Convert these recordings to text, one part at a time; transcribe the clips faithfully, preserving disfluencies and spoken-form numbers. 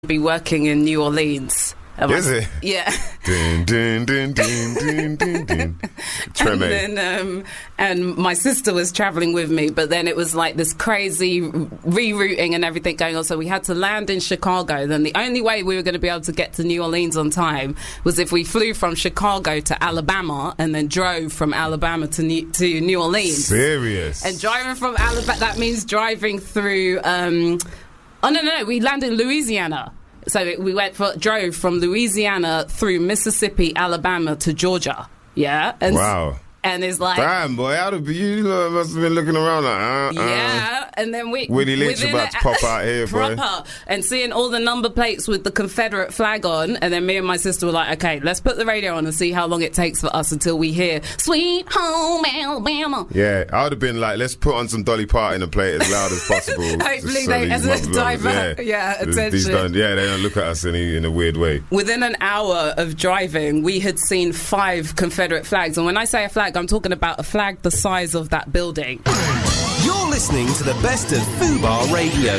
be working in New Orleans. Um, Is it? Yeah. Dun, dun, dun, dun, dun, dun, dun. And then, um, and my sister was traveling with me, but then it was like this crazy rerouting and everything going on. So we had to land in Chicago. Then the only way we were going to be able to get to New Orleans on time was if we flew from Chicago to Alabama and then drove from Alabama to New, to New Orleans. Serious? And driving from Alabama, that means driving through. Um, oh no, no, no! We landed in Louisiana. So we went for drove from Louisiana through Mississippi, Alabama to Georgia. Yeah. And wow. And it's like, damn, boy, how did you must have been looking around like, uh, uh. Yeah, and then we Willie Lynch about a, to pop out here, boy. Proper, and seeing all the number plates with the Confederate flag on, and then me and my sister were like, okay, let's put the radio on and see how long it takes for us until we hear "Sweet Home Alabama." Yeah, I would have been like, let's put on some Dolly Parton and play it as loud as possible. Hopefully they as a diver, yeah, yeah, attention. Don't, yeah, they don't look at us in a, in a weird way. Within an hour of driving, we had seen five Confederate flags, and when I say a flag, I'm talking about a flag the size of that building. You're listening to the best of Fubar Radio.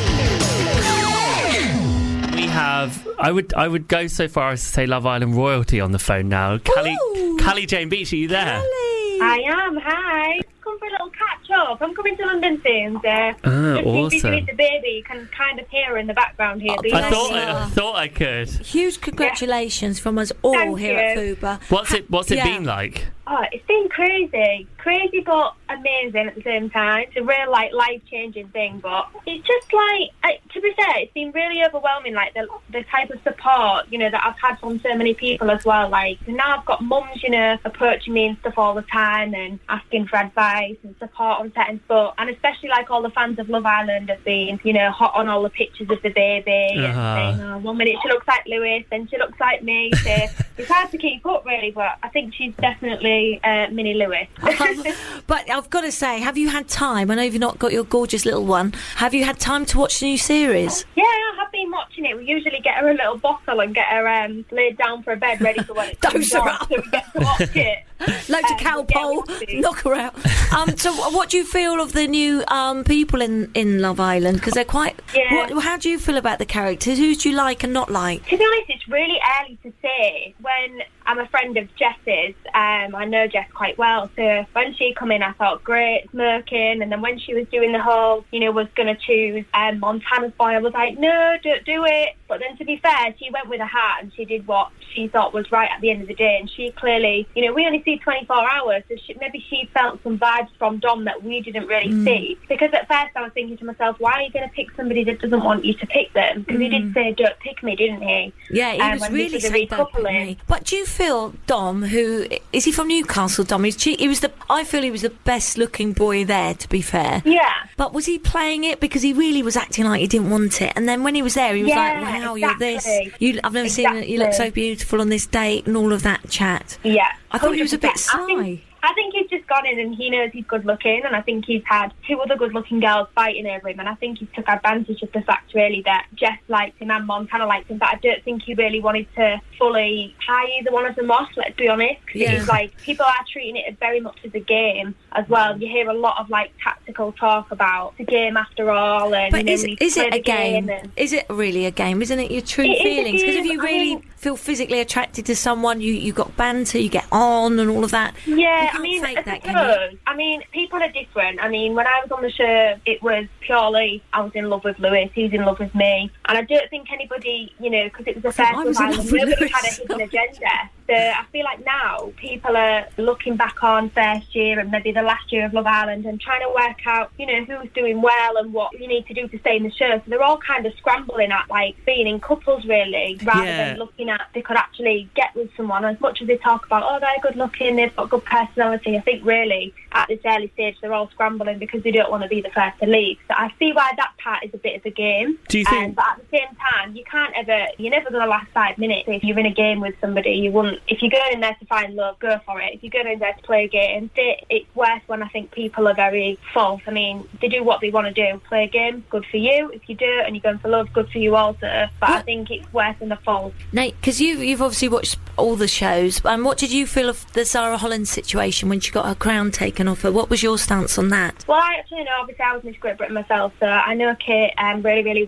We have, I would I would go so far as to say Love Island royalty on the phone now. Callie, Callie Jane Beach, are you there? Callie. I am, hi. Come for a little catch up. I'm coming to London soon, so ah, just awesome. with the baby. You can kind of hear her in the background here. Oh, I thought I, I thought I could. Huge congratulations yeah. from us all Thank here you. at Fubar. What's it What's it yeah. been like? Oh, it's been crazy. Crazy but amazing at the same time. It's a real, like, life-changing thing, but it's just, like, I, to be fair, it's been really overwhelming, like, the the type of support, you know, that I've had from so many people as well. Like, now I've got mums, you know, approaching me and stuff all the time and asking for advice and support on set and stuff. And especially, like, all the fans of Love Island have been, you know, hot on all the pictures of the baby uh-huh. and saying, oh, one minute she looks like Lewis, then she looks like me. So it's hard to keep up, really, but I think she's definitely Uh, Minnie Lewis. um, but I've got to say, have you had time? I know you've not got your gorgeous little one. Have you had time to watch the new series? Yeah, I have been watching it. We usually get her a little bottle and get her um, laid down for a bed ready for when it comes on, so we get to watch it. Loads of cowpole, yeah, knock her out. Um, so what do you feel of the new um, people in, in Love Island? Because they're quite... Yeah. What, how do you feel about the characters? Who do you like and not like? To be honest, it's really early to say. When I'm a friend of Jess's, um, I know Jess quite well, so when she come in, I thought, great, smirking, and then when she was doing the whole, you know, was going to choose um, Montana's boy, I was like, no, don't do it. But then, to be fair, she went with a heart and she did what she thought was right at the end of the day, and she clearly, you know, we only see twenty-four hours, so she, maybe she felt some vibes from Dom that we didn't really mm. see. Because at first I was thinking to myself, why are you going to pick somebody that doesn't want you to pick them? Because mm. he did say, don't pick me, didn't he? Yeah, he um, was really saying don't pick me. But do you feel Dom, who, is he from Newcastle, Dom? He, he was the, I feel he was the best looking boy there, to be fair. Yeah. But was he playing it? Because he really was acting like he didn't want it. And then when he was there, he was yeah, like, wow, exactly. you're this. You, I've never exactly. seen you look so beautiful on this date and all of that chat. Yeah. I thought he was a bit sly. I think, I think he's just gone in and he knows he's good looking, and I think he's had two other good looking girls fighting over him, and I think he took advantage of the fact really that Jess liked him and Montana liked him, but I don't think he really wanted to fully tie either one of them off, let's be honest, because yeah. it's like people are treating it very much as a game as well. You hear a lot of like tactical talk about the game after all, and but you know, is, is it a game? game and... Is it really a game? Isn't it your true it feelings? Because if you really I mean, feel physically attracted to someone, you you got banter, you get on, and all of that. Yeah, I mean, I, that, suppose, I mean, people are different. I mean, when I was on the show, it was purely I was in love with Lewis, he's in love with me, and I don't think anybody, you know, because it was a first Love Island, nobody had a hidden agenda. So I feel like now people are looking back on first year and maybe the last year of Love Island and trying to work out, you know, who's doing well and what you need to do to stay in the show. So they're all kind of scrambling at, like, being in couples, really, rather yeah. than looking at they could actually get with someone. As much as they talk about, oh, they're good looking, they've got good personality, I think really at this early stage they're all scrambling because they don't want to be the first to leave. So I see why that part is a bit of a game. Do you think... Um, but at the same time, you can't ever, you're never going to last five minutes. If you're in a game with somebody, you wouldn't, if you're going in there to find love, go for it. If you're going in there to play a game, it, it's worse when I think people are very false. I mean, they do what they want to do. Play a game, good for you. If you do it and you're going for love, good for you also. But what? I think it's worse than the false. Nate, because you, you've obviously watched all the shows, and um, what did you feel of the Zara Holland situation when she got her crown taken off her? What was your stance on that? Well, I actually know, obviously I was Miss Great Britain myself, so I know Kate um, really, really well.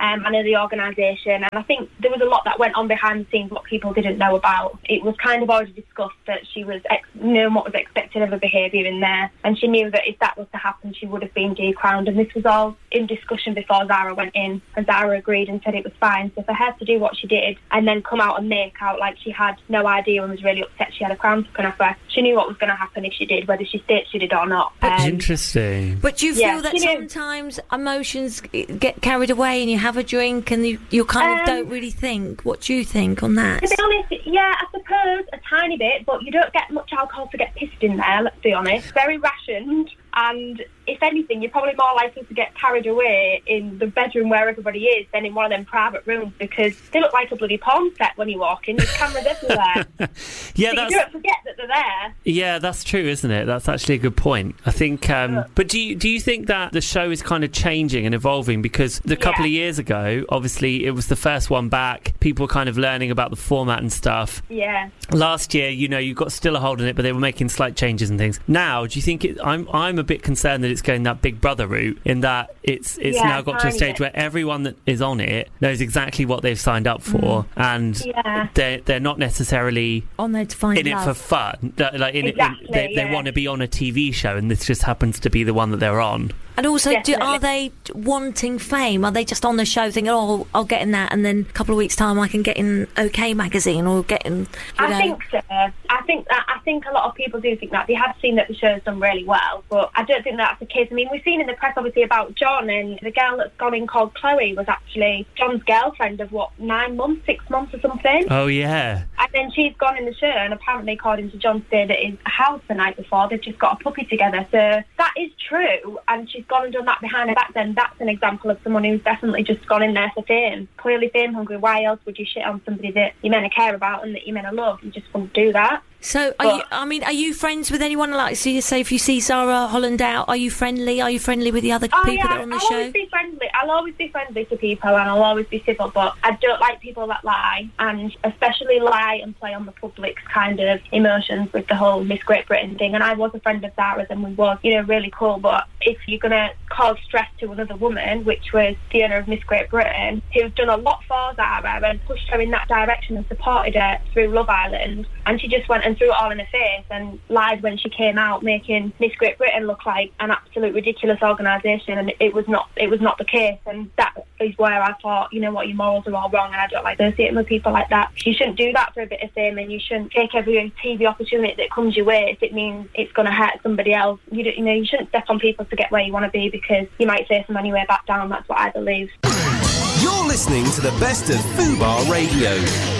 Um, I know the organisation, and I think there was a lot that went on behind the scenes what people didn't know about. It was kind of already discussed that she was ex- knew what was expected of her behaviour in there, and she knew that if that was to happen, she would have been decrowned. And this was all in discussion before Zara went in, and Zara agreed and said it was fine. So for her to do what she did and then come out and make out like she had no idea and was really upset she had a crown taken off her, she knew what was going to happen if she did, whether she stated she did or not. That's um, interesting. But do you feel yeah, that you know, sometimes emotions get carried away and you have a drink and you, you kind of Um, don't really think? What do you think on that? To be honest, yeah, I suppose a tiny bit, but you don't get much alcohol to get pissed in there, let's be honest. Very rationed, and if anything, you're probably more likely to get carried away in the bedroom where everybody is than in one of them private rooms, because they look like a bloody porn set when you walk in. There's cameras everywhere. yeah, so that's... you don't forget that they're there. Yeah, that's true, isn't it? That's actually a good point. I think, um, Yeah. but do you, do you think that the show is kind of changing and evolving? Because a couple Yeah. of years ago, obviously, it was the first one back. People were kind of learning about the format and stuff. Yeah. Last year, you know, you got still a hold on it, but they were making slight changes and things. Now, do you think it? I'm I'm a bit concerned that it's going that Big Brother route, in that it's it's Yeah, now got to a tiny stage bit. where everyone that is on it knows exactly what they've signed up for, and Yeah. they're they're not necessarily On there to find in love. it for fun. Like in, Exactly, in, they, they yeah. want to be on a T V show, and this just happens to be the one that they're on. And also, do, Definitely. are they wanting fame? Are they just on the show thinking, oh, I'll get in that, and then a couple of weeks' time I can get in OK Magazine or get in, you I know... think so. I think that I think a lot of people do think that. They have seen that the show's done really well, but I don't think that's the case. I mean, we've seen in the press obviously about John, and the girl that's gone in called Chloe was actually John's girlfriend of what, nine months, six months or something. Oh yeah. And then she's gone in the show, and apparently, according to John, stayed at his house the night before. They've just got a puppy together. So that is true, and she's gone and done that behind her back. Then that's an example of someone who's definitely just gone in there for fame. Clearly fame hungry. Why else would you shit on somebody that you meant to care about and that you meant to love? You just wouldn't do that. So, are But- you, I mean, are you friends with anyone? Like, so you say if you see Zara Holland out, are you friendly? Are you friendly with the other Oh, people yeah, that are on the I'll show? always be friendly. I'll always be friendly to people, and I'll always be civil, but I don't like people that lie, and especially lie and play on the public's kind of emotions with the whole Miss Great Britain thing. And I was a friend of Zara's, and we was, you know, really cool. But if you're going to cause stress to another woman, which was the owner of Miss Great Britain, who's done a lot for Zara and pushed her in that direction and supported her through Love Island, and she just went and threw it all in her face and lied when she came out, making Miss Great Britain look like an absolute ridiculous organisation, and it was not it was not the case. And that is where I thought, you know what, your morals are all wrong, and I don't like associating with people like that. You shouldn't do that for a bit of fame, and you shouldn't take every T V opportunity that comes your way if it means it's going to hurt somebody else. You, don't, you know, you shouldn't step on people to get where you want to be, because you might face them anyway back down. That's what I believe. You're listening to the best of Fubar Radio.